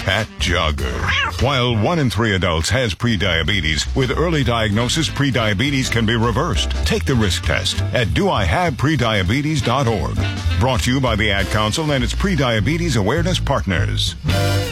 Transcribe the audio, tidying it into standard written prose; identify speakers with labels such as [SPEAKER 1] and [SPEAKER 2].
[SPEAKER 1] fat jogger. While 1 in 3 adults has prediabetes, with early diagnosis, prediabetes can be reversed. Take the risk test at doihaveprediabetes.org. Brought to you by the Ad Council and its Prediabetes Awareness Partners.